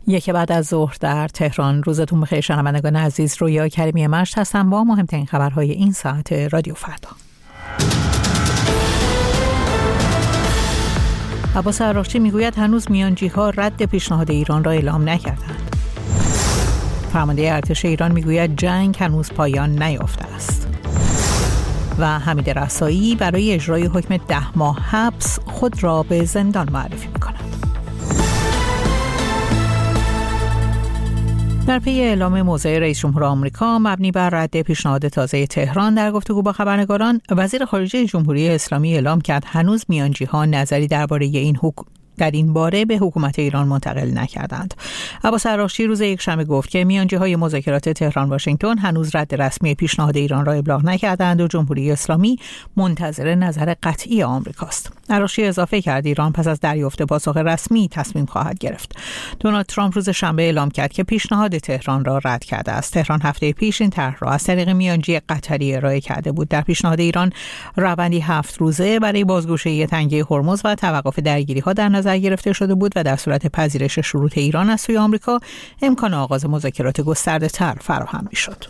یک بعد از ظهر در تهران. روزتون بخیر شنوندگان عزیز. رویا کریمی مشت هستم با مهمترین خبرهای این ساعت رادیو فردا. عباس عراقچی میگوید هنوز میانجی‌ها رد پیشنهاد ایران را اعلام نکردند. فرمانده ارتش ایران میگوید جنگ هنوز پایان نیافته است. و حمید رسایی برای اجرای حکم 10 ماه حبس خود را به زندان معرفی می‌کند. در پی اعلام موضع رئیس جمهور آمریکا مبنی بر رد پیشنهاد تازه تهران در گفتگو با خبرنگاران، وزیر خارجه جمهوری اسلامی اعلام کرد هنوز میانجی‌ها نظری در این باره به حکومت ایران منتقل نکردند. عباس عراقچی روز یکشنبه گفت که میانجی‌های مذاکرات تهران واشنگتن هنوز رد رسمی پیشنهاد ایران را ابلاغ نکردند و جمهوری اسلامی منتظر نظر قطعی آمریکاست. عراقچی اضافه کرد ایران پس از دریافت پاسخ رسمی تصمیم خواهد گرفت. دونالد ترامپ روز شنبه اعلام کرد که پیشنهاد تهران را رد کرده است. تهران هفته پیش این طرح را از طریق میانجی قطری ارائه کرده بود. در پیشنهاد ایران روندی 7 روزه برای بازگشایی تنگه هرمز و توقف درگیری‌ها در نظر گرفته شده بود و در صورت پذیرش شروط ایران از سوی آمریکا امکان آغاز مذاکرات گسترده‌تر فراهم می‌شد.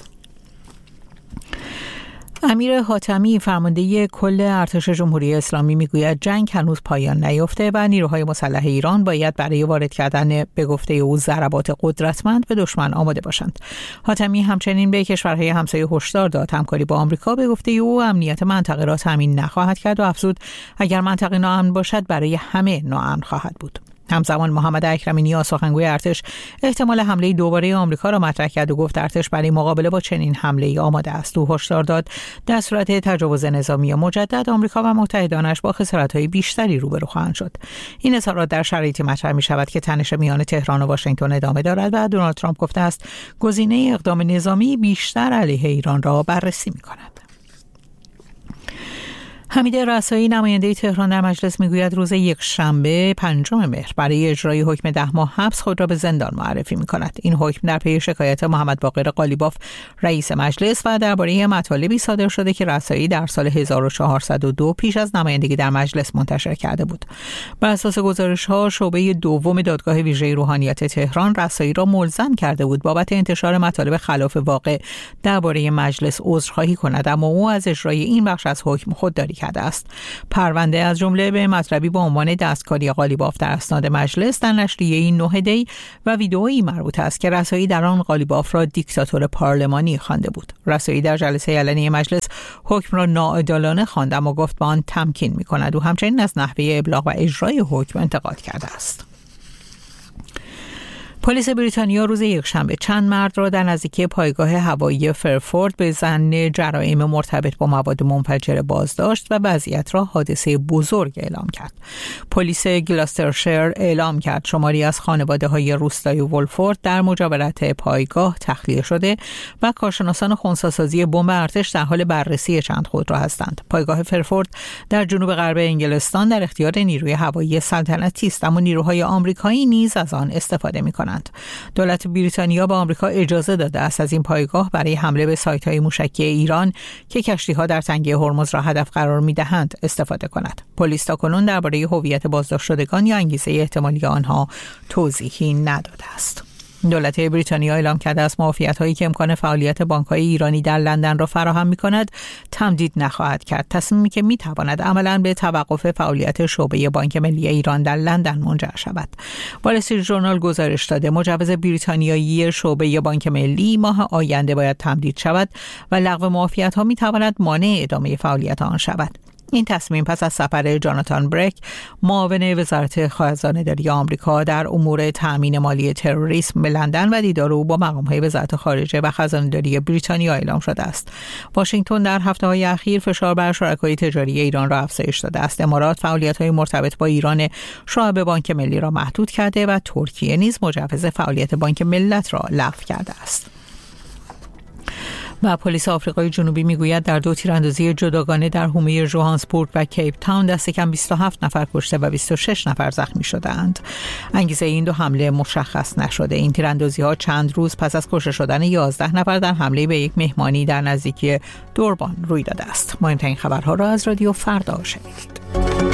امیر حاتمی فرمانده کل ارتش جمهوری اسلامی میگوید جنگ هنوز پایان نیافته و نیروهای مسلح ایران باید برای وارد کردن به گفته او ضربات قدرتمند به دشمن آماده باشند. حاتمی همچنین به کشورهای همسایه هشدار داد همکاری با آمریکا به گفته او امنیت منطقه را تامین نخواهد کرد و افزود اگر منطقه ناامن باشد برای همه ناامن خواهد بود. همزمان محمد اکرمی نیا سخنگوی ارتش احتمال حمله دوباره آمریکا را مطرح کرد و گفت ارتش برای مقابله با چنین حمله‌ای آماده است. او هشدار داد در صورت تجاوز نظامی مجدد آمریکا و متحدانش با خسارت‌های بیشتری روبرو خواهند شد. این اظهارات در شرایطی مطرح می‌شود که تنش میان تهران و واشنگتن ادامه دارد و دونالد ترامپ گفته است گزینه اقدام نظامی بیشتر علیه ایران را بررسی می‌کند. حمید رسایی نماینده تهران در مجلس میگوید روز یکشنبه 5 مهر برای اجرای حکم 10 ماه حبس خود را به زندان معرفی می‌کند. این حکم در پی شکایت محمد باقر قالیباف رئیس مجلس و درباره مطالبی صادر شده که رسایی در سال 1402 پیش از نمایندگی در مجلس منتشر کرده بود. بر اساس گزارش‌ها شعبه دوم دادگاه ویژه روحانیت تهران رسایی را ملزم کرده بود بابت انتشار مطالب خلاف واقع درباره مجلس عذرخواهی کند، اما او از اجرای این بخش از حکم خودداری کرده است. پرونده از جمله به مطلبی با عنوان دستکاری قالیباف در اسناد مجلس در نشریه 9 دی و ویدئویی مربوط است که رسایی در آن قالیباف را دیکتاتور پارلمانی خوانده بود. رسایی در جلسه علنی مجلس حکم را ناعادلانه خواند اما گفت با آن تمکین می‌کند و همچنین از نحوه ابلاغ و اجرای حکم انتقاد کرده است. پلیس بریتانیا روز یکشنبه چند مرد را در نزدیکی پایگاه هوایی فرفورد به ظن جرایم مرتبط با مواد منفجره بازداشت و وضعیت را حادثه بزرگ اعلام کرد. پلیس گلاسترشایر اعلام کرد شماری از خانواده‌های روستای ولفورد در مجاورت پایگاه تخلیه شده و کارشناسان خنثی‌سازی بمب ارتش در حال بررسی چند خودرو هستند. پایگاه فرفورد در جنوب غرب انگلستان در اختیار نیروی هوایی سلطنتی است، اما نیروهای آمریکایی نیز از آن استفاده می‌کنند. دولت بریتانیا به آمریکا اجازه داده است از این پایگاه برای حمله به سایت‌های موشکی ایران که کشتی‌ها در تنگه هرمز را هدف قرار می‌دهند استفاده کند. پلیس تاکنون درباره هویت بازداشت شدگان یا انگیزه احتمالی آنها توضیحی نداده است. دولت بریتانیا اعلام کرده است معافیت‌هایی که امکان فعالیت بانک‌های ایرانی در لندن را فراهم می‌کند تمدید نخواهد کرد، تصمیمی که می‌تواند عملاً به توقف فعالیت شعبه بانک ملی ایران در لندن منجر شود. وال استریت ژورنال گزارش داده مجوز بریتانیایی شعبه بانک ملی ماه آینده باید تمدید شود و لغو معافیت‌ها می‌تواند مانع ادامه فعالیت آن شود. این تصمیم پس از سفر جاناتان برک معاون وزارت خزانه‌داری آمریکا در امور تأمین مالی تروریسم به لندن و دیدار او با مقام‌های وزارت خارجه و خزانه‌داری بریتانیا اعلام شده است. واشنگتن در هفته‌های اخیر فشار بر شرکای تجاری ایران را افزایش داده است. امارات فعالیت‌های مرتبط با ایران شعب بانک ملی را محدود کرده و ترکیه نیز مجوز فعالیت بانک ملت را لغو کرده است. و پلیس آفریقای جنوبی میگوید در 2 تیراندازی جداگانه در حومه جوهانسبورگ و کیپ تاون دست کم 27 نفر کشته و 26 نفر زخمی شدند. انگیزه این 2 حمله مشخص نشده. این تیراندازی‌ها چند روز پس از کشته شدن 11 نفر در حمله به یک مهمانی در نزدیکی دوربان روی داده است. مهمترین خبرها را از رادیو فردا شنیدید.